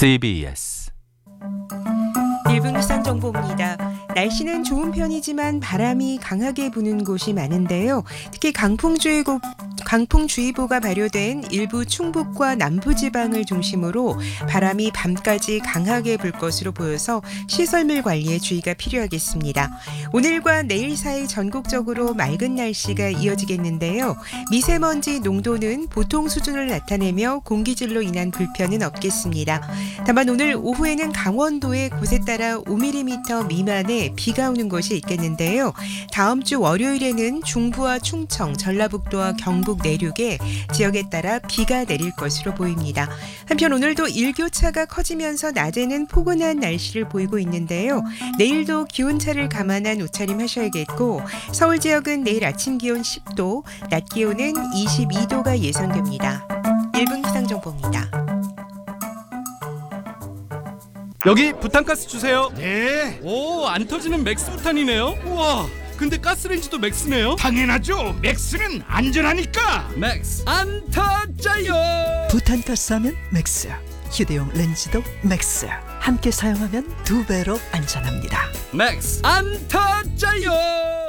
CBS 일분 기상 정보입니다. 날씨는 좋은 편이지만 바람이 강하게 부는 곳이 많은데요. 특히 강풍주의보가 발효된 일부 충북과 남부지방을 중심으로 바람이 밤까지 강하게 불 것으로 보여서 시설물 관리에 주의가 필요하겠습니다. 오늘과 내일 사이 전국적으로 맑은 날씨가 이어지겠는데요. 미세먼지 농도는 보통 수준을 나타내며 공기질로 인한 불편은 없겠습니다. 다만 오늘 오후에는 강원도에 곳에 따라 5mm 미만의 비가 오는 곳이 있겠는데요. 다음 주 월요일에는 중부와 충청, 전라북도와 경북 내륙에 지역에 따라 비가 내릴 것으로 보입니다. 한편 오늘도 일교차가 커지면서 낮에는 포근한 날씨를 보이고 있는데요. 내일도 기온차를 감안한 옷차림 하셔야겠고 서울 지역은 내일 아침 기온 10도, 낮 기온은 22도가 예상됩니다. 1분 기상정보입니다. 여기 부탄가스 주세요. 네, 오, 안 터지는 맥스 부탄이네요. 우와, 근데 가스레인지도 맥스네요. 당연하죠. 맥스는 안전하니까. 맥스 안 터져요. 부탄가스 하면 맥스, 휴대용 렌즈도 맥스. 함께 사용하면 2배로 안전합니다. 맥스 안 터져요.